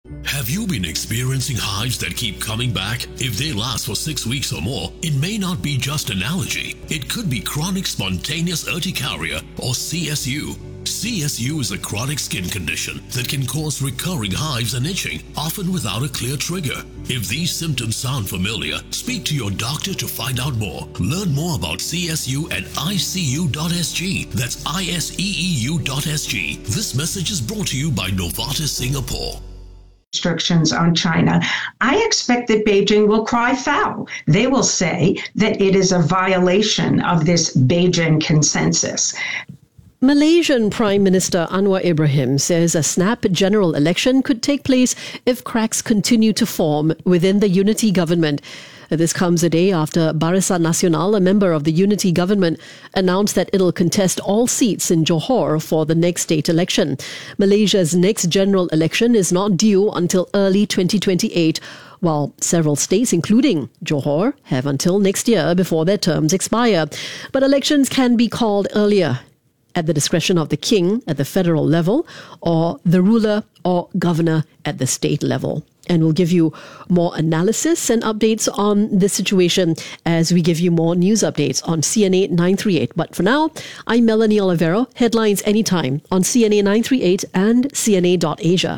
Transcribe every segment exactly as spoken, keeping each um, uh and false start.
Have you been experiencing hives that keep coming back? If they last for six weeks or more, it may not be just an allergy. It could be chronic spontaneous urticaria or C S U. C S U is a chronic skin condition that can cause recurring hives and itching, often without a clear trigger. If these symptoms sound familiar, speak to your doctor to find out more. Learn more about C S U at I C U dot S G. That's I S E E U dot S G. This message is brought to you by Novartis Singapore. Restrictions on China, I expect that Beijing will cry foul. They will say that it is a violation of this Beijing consensus. Malaysian Prime Minister Anwar Ibrahim says a snap general election could take place if cracks continue to form within the unity government. This comes a day after Barisan Nasional, a member of the unity government, announced that it'll contest all seats in Johor for the next state election. Malaysia's next general election is not due until early twenty twenty-eight, while several states, including Johor, have until next year before their terms expire. But elections can be called earlier at the discretion of the king at the federal level or the ruler or governor at the state level. And we'll give you more analysis and updates on this situation as we give you more news updates on C N A nine thirty-eight. But for now, I'm Melanie Olivero. Headlines anytime on C N A nine thirty-eight and C N A dot Asia.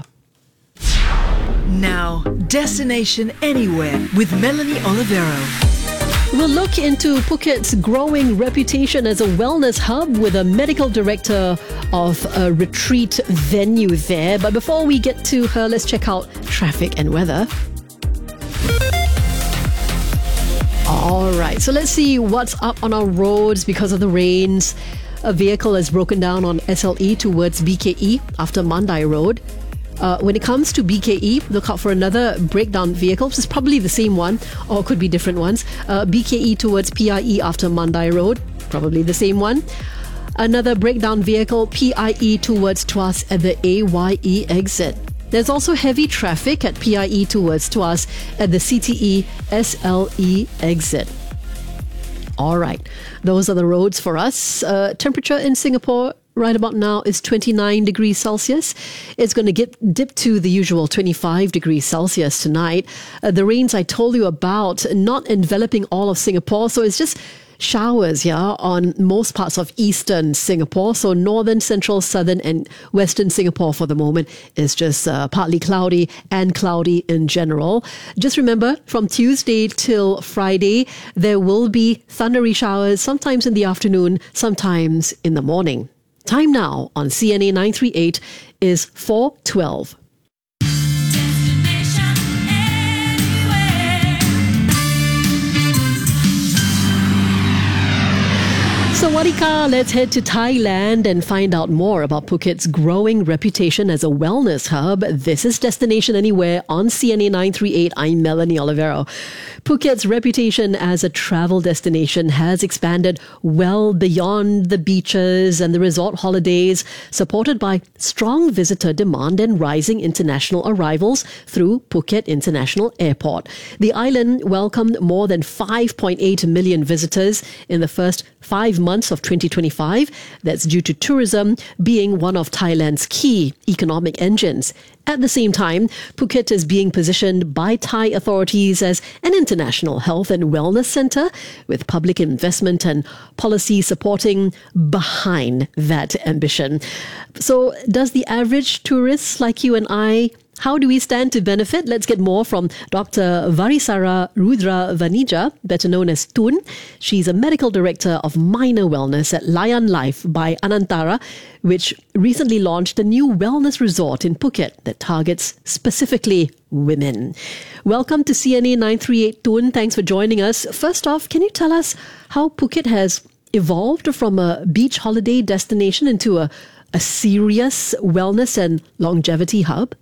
Now, Destination Anywhere with Melanie Olivero. We'll look into Phuket's growing reputation as a wellness hub with a medical director of a retreat venue there. But before we get to her, let's check out traffic and weather. All right, so let's see what's up on our roads because of the rains. A vehicle has broken down on S L E towards B K E after Mandai Road. Uh, when it comes to B K E, look out for another breakdown vehicle. This is probably the same one, or could be different ones. Uh, B K E towards P I E after Mandai Road, probably the same one. Another breakdown vehicle, P I E towards Tuas at the A Y E exit. There's also heavy traffic at P I E towards Tuas at the C T E S L E exit. All right, those are the roads for us. Uh, temperature in Singapore right about now is twenty-nine degrees Celsius. It's going to get dip to the usual twenty-five degrees Celsius tonight. Uh, the rains I told you about not enveloping all of Singapore, so it's just showers, yeah, on most parts of eastern Singapore. So northern, central, southern and western Singapore for the moment is just uh, partly cloudy and cloudy in general. Just remember, from Tuesday till Friday, there will be thundery showers, sometimes in the afternoon, sometimes in the morning. Time now on C N A nine thirty-eight is four twelve. Sawadika, let's head to Thailand and find out more about Phuket's growing reputation as a wellness hub. This is Destination Anywhere on C N A nine thirty-eight. I'm Melanie Olivero. Phuket's reputation as a travel destination has expanded well beyond the beaches and the resort holidays, supported by strong visitor demand and rising international arrivals through Phuket International Airport. The island welcomed more than five point eight million visitors in the first five months of twenty twenty-five. That's due to tourism being one of Thailand's key economic engines. At the same time, Phuket is being positioned by Thai authorities as an international health and wellness centre, with public investment and policy supporting behind that ambition. So does the average tourist like you and I, how do we stand to benefit? Let's get more from Doctor Varisara Rudra Vanija, better known as Tun. She's a medical director of minor wellness at Layan Life by Anantara, which recently launched a new wellness resort in Phuket that targets specifically women. Welcome to C N A nine thirty-eight, Tun. Thanks for joining us. First off, can you tell us how Phuket has evolved from a beach holiday destination into a, a serious wellness and longevity hub?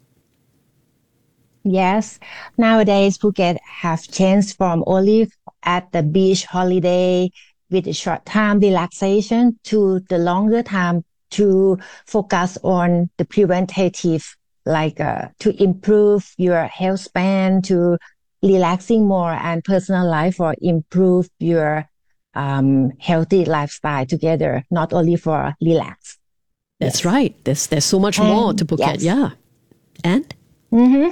Yes, nowadays Phuket have changed from only at the beach holiday with a short time relaxation to the longer time to focus on the preventative, like uh, to improve your health span, to relaxing more and personal life, or improve your um, healthy lifestyle together, not only for relax. That's yes. right. There's there's so much and, more to Phuket, yes. yeah. And? Mm-hmm.